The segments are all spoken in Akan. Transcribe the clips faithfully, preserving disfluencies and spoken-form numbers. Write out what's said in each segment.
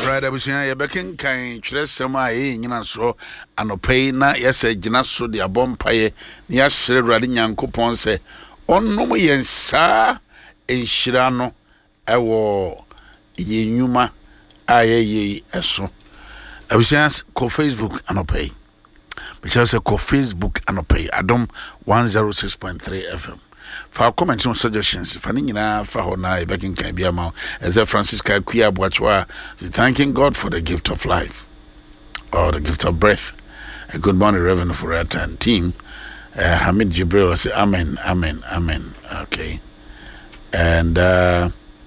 Right, abusia ye bekin kan twerɛsɛm a ye nyina so anɔpɛi na yɛsɛ gyina so de abompaye na yɛsrɛ Awurade Nyankopɔn sɛ ɔnnom yɛn saa enhyira no ɛwɔ yɛnwuma a yɛyɛ ɛso. Abusia ko Facebook anɔpɛi. Because ko Facebook anɔpɛi Adom one oh six point three F M. For comment on suggestions, fanning na for hona baking can be amount as a Francisca Kuya Boachwa, thanking God for the gift of life or the gift of breath. A good morning, Reverend Furata and team. Uh, Hamid Jibril say Amen, Amen, Amen. Okay. And uh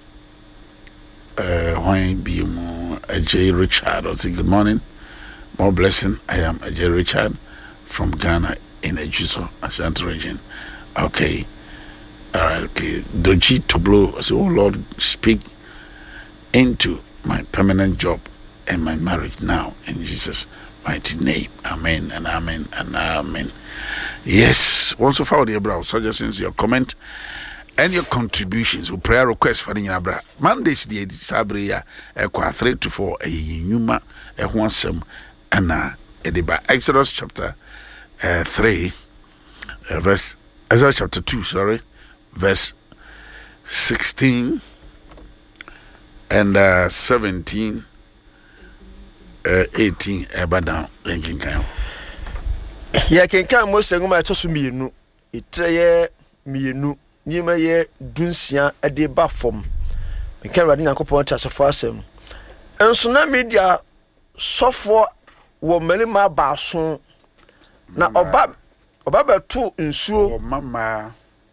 uh why be more a J Richard or say good morning, more blessing. I am a J Richard from Ghana in Ejuso, Ashanti region. Okay. All right, okay. Doji Toblo, I say, oh Lord, speak into my permanent job and my marriage now in Jesus' mighty name. Amen and amen and amen. Yes, also follow the brow suggestions, your comment and your contributions or prayer requests for the Abra. Mondays, the Sabria, Equa three to four, a Yuma, a Wansum, and a Ediba. Exodus chapter uh, three, uh, verse, Exodus chapter two, sorry. Verse sixteen and uh, seventeen, uh, eighteen, about down. Thank you. Ya kenkan mo senguma etosu mienu itreye mienu nyima ye dunsia ade ba fom menkan Awurade Nyankopɔn tasefo asem enso na media sofo wo melima baaso na oba oba betu nsuo mama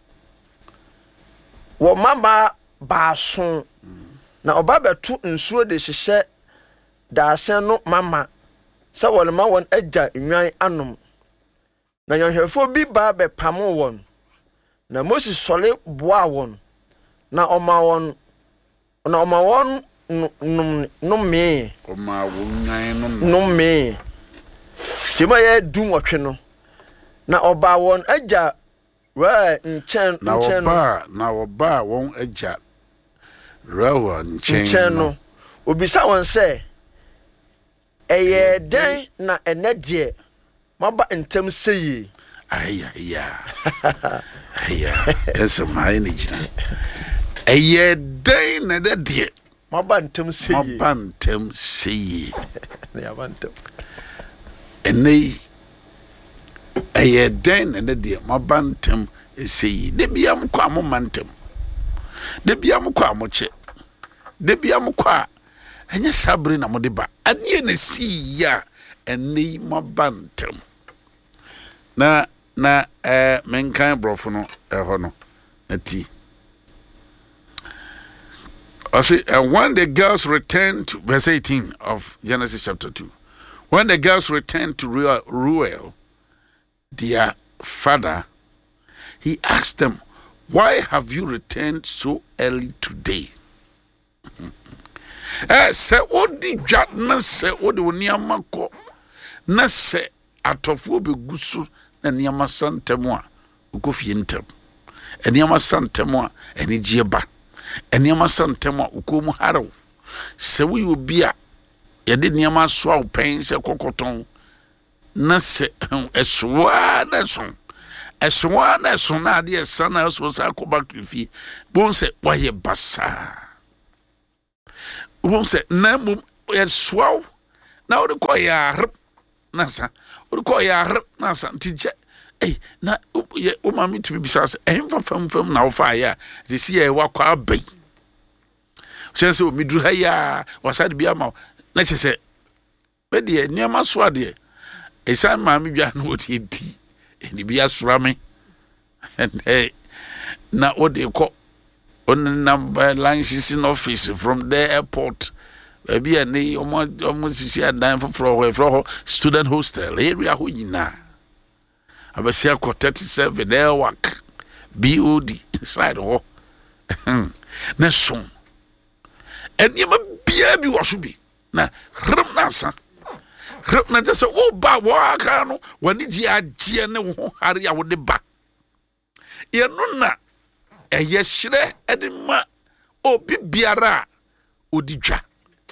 wo mama baaso na oba betu nsuo de hyehyɛ daasen no mama sa wole ma won agya nwan anom na yɔhwɛfo bi ba be pamo won na Moses sɔle boa won na ɔma won na ɔma won num num me ɔma won nwan num num me tima ye dum wɔtwe no na ɔba won agya ra nkyɛn nkyɛn no na ɔba won agya rawa nkyɛn no obisa won sɛ ɛyɛ den na ɛnɛ deɛ maba ntem seye aya ya aya esa mai ni jina ɛyɛ den na ɛnɛ deɛ maba ntem seye maba ntem seye na yaba ntem ɛnɛ ɛyɛ den na ɛnɛ deɛ maba ntem seye de bia mo kwa mo mantem de bia mo kwa mo kye de bia mo kwa ɛnyɛ sabre na mo de ba adeɛ na si ya ɛnɛ maba ntem na na eh menkan brofo no ɛhɔ no ati also uh, when the girls returned to verse eighteen of Genesis chapter two, when the girls returned to Reuel, their father, he asked them, why have you returned so early today? Eh se odi dwa na se odi oniama ko na se atofo begusu na niama santem a ukofie ntem eniama santem a eni gieba eniama santem a ukomu haraw se wi obi a ye de niama so a pen se kokoton na se esoa na so esoa na so na de sana so sa ko back to fie bon se wa ye basa bon se na mu esoa na o de ko ya nasa o ko ya nasa ntije eh na o ma mi to be bisas eh fa fam fam na o fa ya ze si e wa kwa bai chese o mi dru ha ya wasade bia ma na chese be de niam so ade e san ma mi dwa na o ti ti eni bia sura me eh na o de ko on number line sixteen office from the airport Baby and they almost almost see a dime for for for student hostel area who yina. Abasia ko thirty-seven there work B O D inside ho. Na so. And you bia bi wo so bi. Na rim na sa. Rim na just o ba wa ka no wani ji agie ne ho hare a wo de ba. Ye no na eye hyire e de ma obi biara odi dwa.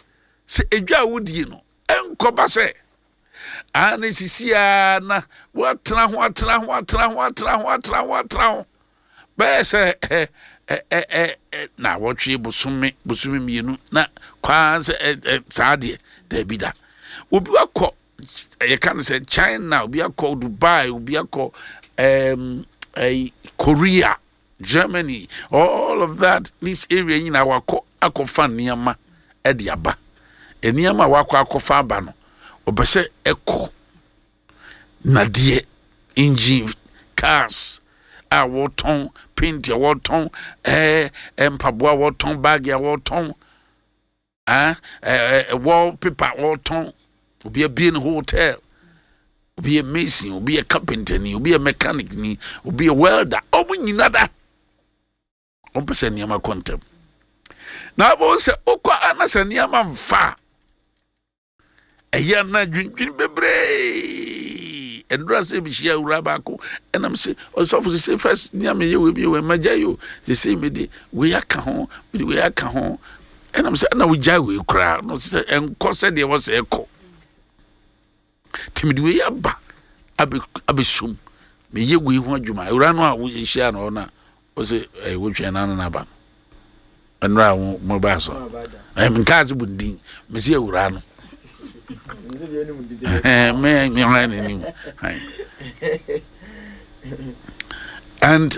se edwa wodi no enkoba se ana sisia na watra ho atra ho atra ho atra ho atra ho atra ho be se eh eh eh na wotwe busumi busumi mienu na kwa se saade da bida obi akọ you can say China obi akọ Dubai obi akọ um a Korea, Germany, all of that this area in our akọ akọfa niama ediaba eniama wakọ akọfa aba no obese eko na die engine cars a woton paint ya woton eh empaboa woton bag ya woton ah eh wallpaper woton obi a be hotel obi a mason obi a carpenter ni obi a mechanic ni obi a welder omo nyina da on pese niama kontem na bo se okwa anasa niama mfa eya na dwindwin bebre endra se bi hia wura ba ko enam se osofu se first niama ye we bi we majayo they say me de we aka ho we aka ho enam se na we jai we kra no se enko se de was eko timidi we aba abe abesum me ye we ho adwuma wura no a we hia no na o se e we twa na na ba enra mo ba so em kaze bundin me se wura no eh me me line and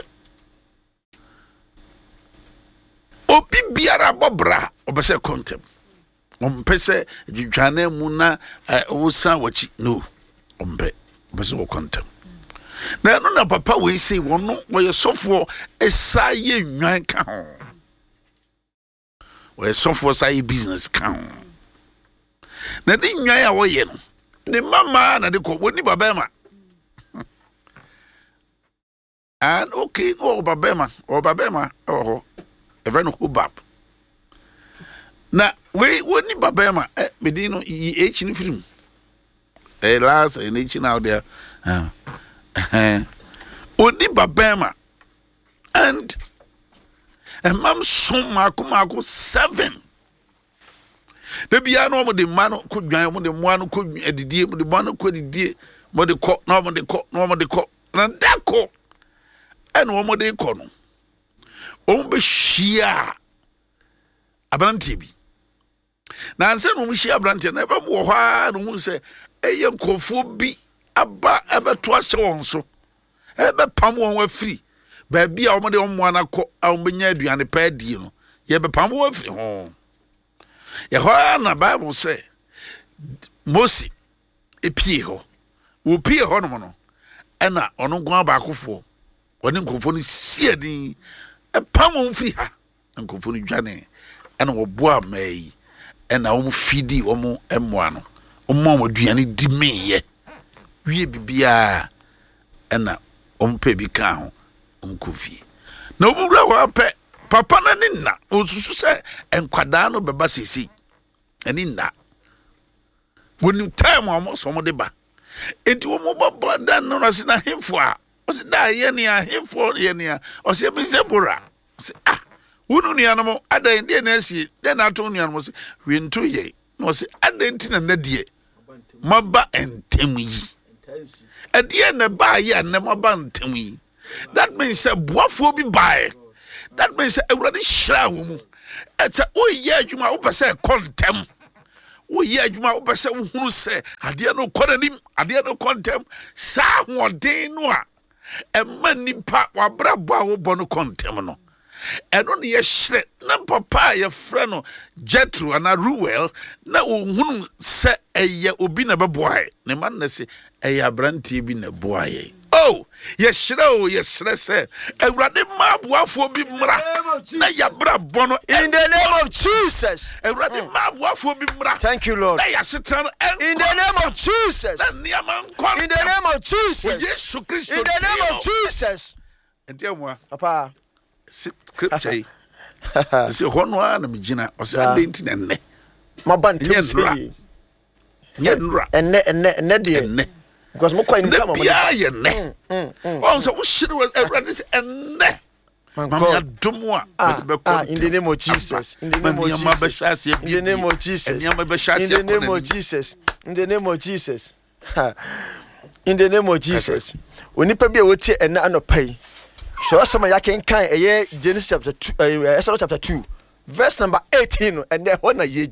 obi biara bobra obese kontem ompese dwudwane mu na wosan wachi no ombe obese wo kontem na no na papa we say wono wo sofo esaye nwan ka ho wo sofo say business ka ho na di nwan ya wo ye no ni mama na de ko woni baba ma and okay no baba ma o baba ma oh even who bab na we woni baba ma eh medino e h ni film eh last in h now there ah eh oni baba ma and and mam so mako mako seven de bia no mo de mano ko dwan mo de moano ko adidie mo de moano ko adidie mo de ko no mo de ko no mo de ko na dako eno mo de ko no o be hia abrante bi na nse no mo hia abrante na be mo ho a no mo se eye nkofo bi aba abeto ahye won so ebe pam won wa free ba bia o mo de o moana ko a o benya aduane pa adie no ye be pam won free ho Yehoana Bible say Mose epie ho wo pie ho no no ena ono gwan ba akofo woni nkofo ni siadin e pamon firi ha nkofo ni dwane ena wo boa mai ena wo fidi wo mo emoa no wo mo aduane di meye wie bibia ena wo mpe bi ka ho nkofie na wo wura wo apɛ papa na ni na osusu se enkwada no beba sisi ani na woni time amo so mo de ba enti wo mo baba dan no se na hemfo a o se da ye ne a hemfo ye ne a o se bi se bora se ah wonu nua no mo adan de na asi de na to nua no mo se wi nto ye no se adan ti na na die maba entem yi adie na ba ye na maba entem yi that means say boafo bi bae. That means everybody shroud. It's a oh yeah, you might say contem. Oh yeah, you might say who say, I dare no contem, I dare no contem. Sa one day no. A many part wa braba bono contemno. And only a shred, no papa, your friend Jethro and a Ruel, no who say a ya ubina boy. The man say a ya branty bin a boy. Oh, yes, shro, yes, let's say. A radi mabwa for be mra. Na ya bra bono in the name of Jesus. A radi mabwa for be mra. Thank you, Lord. Na ya sitan in the name of Jesus. Na niaman kon. In the name of Jesus. Yes, Christ. In the name of Jesus. Enti mo. Papa. Scripture. Se honwa na migina. O se adenti na ne. Mabante si. Nye nra. Enne enne enne de. Because mo kwa in come yeah ye ne on so wo shiri was everybody say enne Mama Dumwa, in the name of Jesus, in the name of Jesus, in the name of Jesus, in the name of Jesus, in the name of Jesus, in the name of Jesus. When you pay what you and not pay, so some I can kind a year Genesis chapter two, Exodus chapter two, verse number eighteen, and then one a year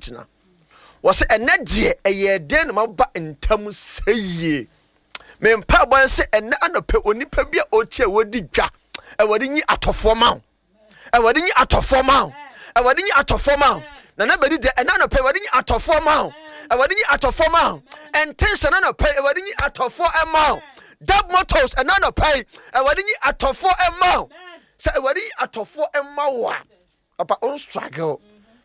was a net year a year then my back in terms say ye. Men papa say and not pay when you pay or chair would dig. I wouldn't out of four mount. I wouldn't out of four mount. I wouldn't out of four mount. Nobody did another pay wedding out of four mount. I wouldn't out of four mount. And tense another pay a wedding out of four amount. Dub motors another pay a wedding out of four amount. So I wouldn't out of four amount. About own struggle.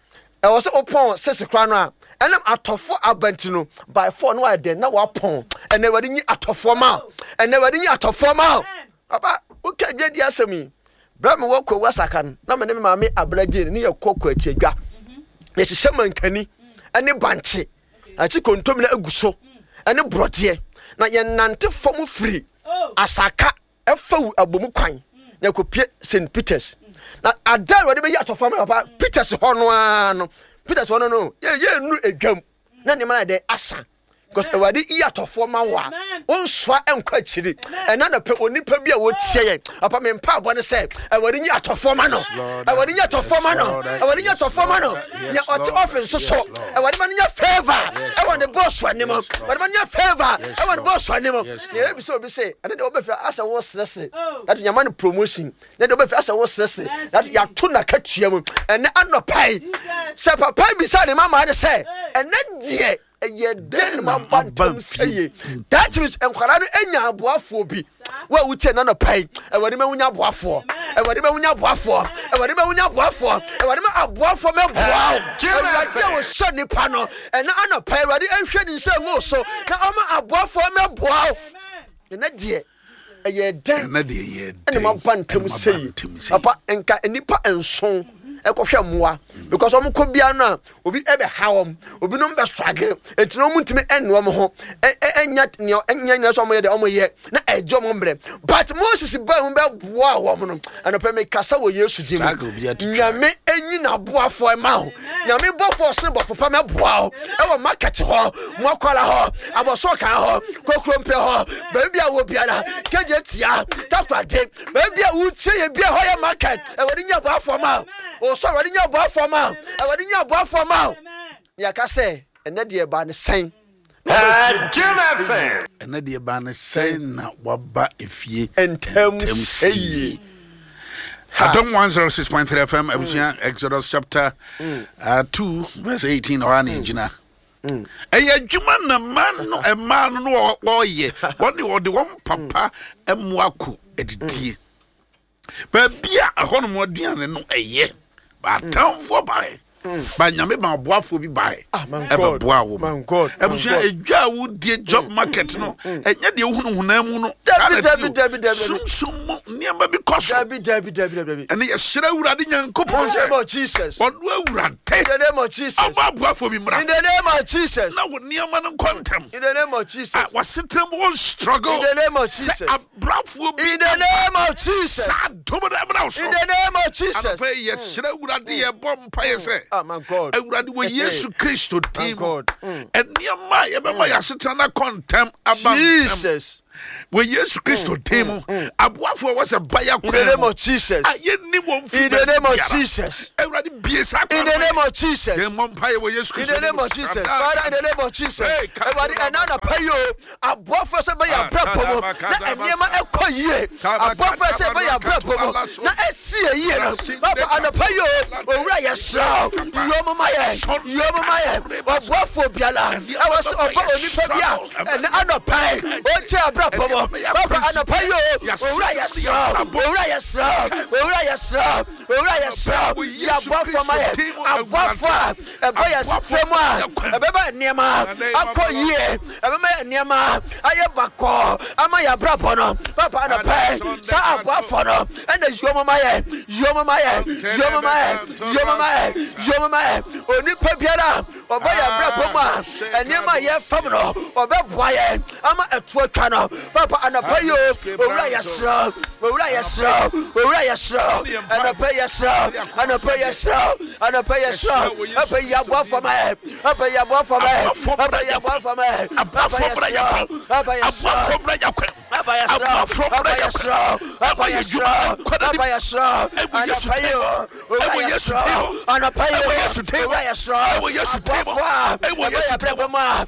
I was upon Sessa Crana. And I'm out of four abentino by four no idea now upon. And they were in out of four mount. And they were in out of four mount. About okay, get yes me. Brahma woko wasakan. Na me mama abraje ni yakoko atiadwa. Ye hyeman kani ane banche. Achi kontom na aguso. Ane brotie. Na ye nante fom free. Asaka efa abomu kwan. Na kopie Saint Peter's. Na adar wode be yato fam papa Peter's ho no ano. Peter's ho no no. Ye ye nu edwam. Na ne mana de asa. Because everybody eat to form our one swat and quite chilly. And none of people need to be a wood say, upon me, Papa, want to say, I would in yet to formano. I would in yet to formano. I would in yet to formano. Yet often so so. I want in your favor. I want the boss one anymore. But in your favor, I want the boss one anymore. Yeah, so we say, and then over as I was listening. That your money promotion. Then over as I was listening. That your tuna catch you and I'm not pay. So Papa beside the mamma had to say, and then dear. Ye den ma bantam say that which enkwara no anya aboafo bi wa wuche na no pai e wade ma wunya aboafo e wade ma wunya aboafo e wade ma wunya aboafo e wade ma aboafo me boa e wade wo sho nipa no e na ana pai wade ehwe ni nse ngo so na o ma aboafo me boa e na de e ye den na de ye den ma bantam say papa enka nipa enson ekohwe moa because omo ko bia na obi ebe hawom obi no mbe struggle etino mu ntimi enno mo ho enya enya enya so mo ye de omo ye na ejo mo mbre but Moses ba mu be boa wo mo no anope me kasa wo Yesu dim nyame enyi na boafo e ma ho nyame bofo se bofo pa me boa ho e wo market ho mo akwala ho aboso kan ho kokrompe ho ba bia wo bia na keje tia takwade ba bia wo tie ye bia ho ye market e wo nya boafo ma o so wadi nya boafo ma e wadi nya boafo ma ya ka se ene de ba ne sen Jim F M ene de ba ne sen na waba efie entem sei Adam one oh six point three F M Abusia Exodus chapter uh, two verse eighteen or an engina Eye adwuma na man no e man no wo ye won de won papa emuaku edidie ba bia ahono mo aduane no eye ba tamfo bae ba nyame ba boafo bi bae e ba boa wo man god ebusia edwa wo die job market no enya de hunu hunamu no dabi dabi dabi dabi sum sum niamba bi koso dabi dabi dabi dabi ene ye hira urade nyankopon se oh Jesus odo urade in the name of Jesus aba boafo bi mra in the name of Jesus na wo niamba no kontem in the name of Jesus wa setem won struggle in the name of Jesus abrafo bi in the name of Jesus sa dobo da bra so in the name of Jesus afa ye hira urade ye bom paye se ah my God Urade wo Yesu Kristo team God eniama ye bema ya setana kontem aba Jesus wo Yesu Kristo team aboafo wo se baya kwa in the name of Jesus aye ni wo in the name of Jesus Urade biesa in the name of Jesus ye mompaye wo Yesu Kristo in the name of Jesus Father in the name of Jesus Urade anana payo aboafo se baya brapomo na eniama ekoyie aboafo se baya brapomo na esie yie no papa anapayo owura yesra yomo maye yomo maye aboafo biala e was oba onipa bia and anapai o che abrapomo papa anapayo owura yesra owura yesra owura yesra owura yesra ya aboafo maye aboafo e baya sitremu a e beba niema akoyie e beba niema aye bako ama ya brapono papa anapai sa aboafo no ena yomo maye yomo maye yomo maye yomo maye yomo maye onipa biara oba ya brapomo a eniema ye fam no oba boaye ama etu atwa no Papa anapayo owura yesra owura yesra owura yesra anapayo yesra anapayo yesra anapayo yesra apayo yabo for my apayo yabo for my apayo yabo for my apayo yesra apayo yesra apayo yesra apayo yesra apayo yesra apayo yesra anapayo owura yesra anapayo owura yesra owura yesra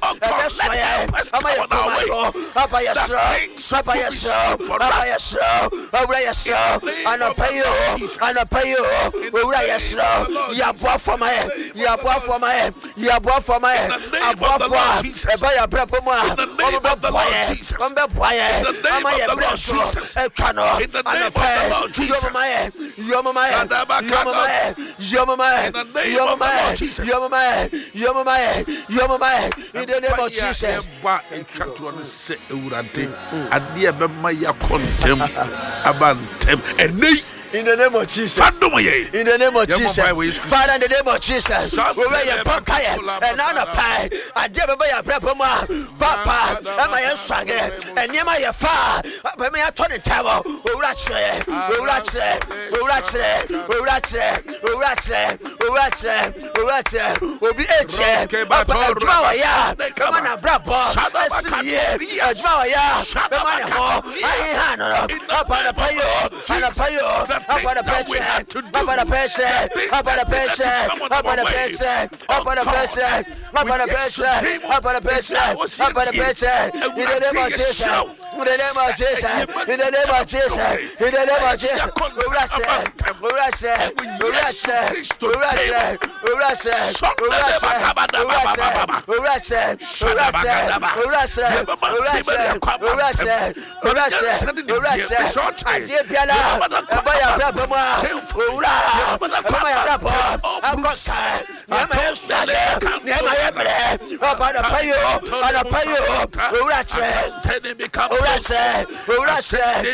Papa yesra Papa yesra Papa yesra owura yesra anapayo anapayo owura yesra yabo for my yabo for my yabo for my abo for eba ya brepo mu a o be boye o be boye ama ya breso e twano anapayo yo mama yo mama yo mama yo mama yo mama yo mama yo mama yo mama in the name of Jesus ba etwato no se ewurade ade e be ma ya kontem abantem enei in the name of Jesus. In the name of Jesus. Father, in the name of Jesus. We wear your pocket and not a pie. I did buy a prep Papa, am I a swagger? And near my fire. But me a twenty table. We ratch it. We ratch it. We ratch it. We ratch it. We ratch it. We ratch it. We ratch it. We'll be a chair. Papa, draw ya. Come on, a bravo. I see ye. A draw ya. The money. I ain't up on a payo. And a payo. Up on the patient, up on the patient, up on the patient, up on the patient, up on the patient, up on the patient, up on the patient, up on the patient. In the name of Jesus, in the name of Jesus, in the name of Jesus, in the name of Jesus. We rush it, we rush it, we rush it, we rush it, we rush it, we rush it, we rush it, we rush it, we rush it, we rush it, we rush it, we rush it, we rush it. I did Piala. Brabama, Ura, come on, Brabo, I've got time. Never said, never ever, about a payo, on a payo, Urache, Urache, Urache,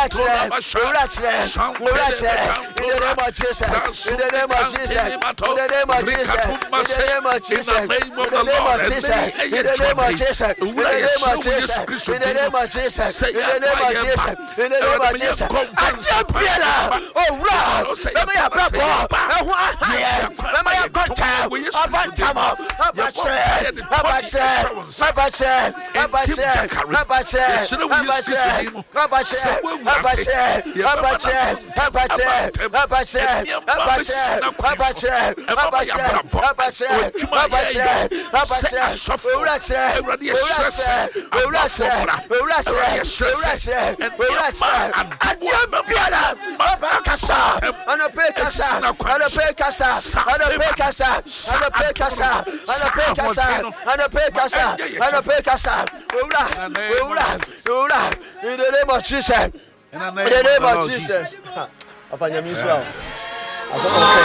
Urache, Urache, in the name of Jesus, in the name of Jesus, in the name of Jesus, in the name of Jesus, in the name of Jesus, in the name of Jesus, in the name of Jesus, in the name of Jesus, in the name of Jesus, in the name of Jesus, I jump here. Oh, right. Let me have a bravo. Let me have good time. About time. About share. About share. About share. About share. About share. About share. About share. About share. About share. About share. About share. About share. About share. About share. About share. About share. About share. Ura share. Ura share. Ura share. Ura share. Ura share. Ura share. Adieu, Biala. Kasa, and a pay Kasa, and a pay Kasa, and a pay Kasa, and a pay Kasa, and a pay Kasa, and a pay Kasa, and a pay Kasa. Ura, Ura, Ura, in the name of Jesus, in the name of Jesus. Upon your music. As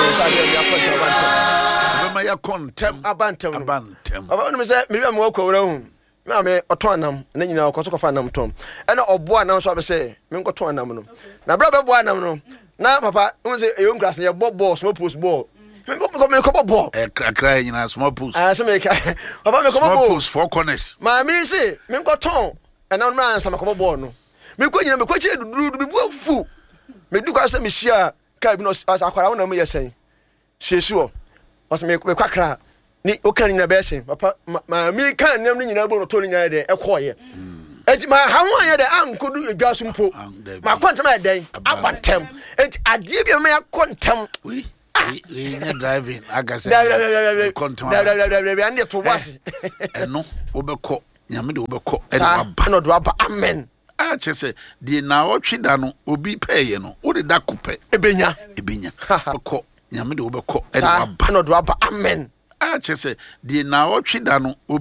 I contem, abantem, abantem. I want to say, Miriam walk around. Me otonam na nyina okoso kofa nam tom e na oboa nam so abese me nkoto nam no na bra be boa nam no na papa won say e young grass na ball ball small post ball me ko me ko ball e kra nyina small post ah so me ka papa me ko ball small post four corners ma me say me nkoton e na no ansa me ko ball no me ko nyina me ko che dudu me bu afu me du kwa say me hia ka bi no akwara won na me yesen hyesu o was me me kwakra ni okan nyina be sen papa ma mi kan nem ni nyina bo no to nyina de e koye enti ma ha ho anya de ankodu edwaso mpo ma kwanta ma den abantem enti ade bi ma yakontem we we nya driving agase kontam da ande to wase eno obekọ nyame de obekọ eno aba no do aba amen a chese de na otwe da no obi peye no wo de da kopẹ ebenya ebenya obekọ nyame de obekọ eno aba no do aba amen a chese de na otwe da no